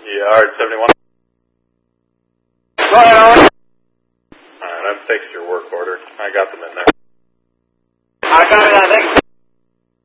Yeah, alright, 71. Go ahead, Owen. Alright, I've fixed your work order. I got them in there. I got it, I think.